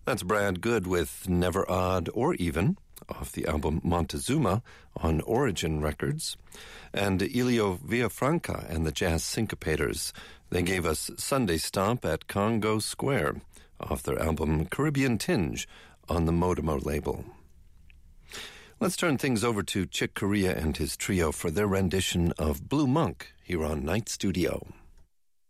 That's Brad Good with Never Odd or Even, off the album Montezuma on Origin Records. And Elio Villafranca and the Jazz Syncopators. They gave us Sunday Stomp at Congo Square, off their album Caribbean Tinge on the Modimo label. Let's turn things over to Chick Corea and his trio for their rendition of Blue Monk here on Night Studio.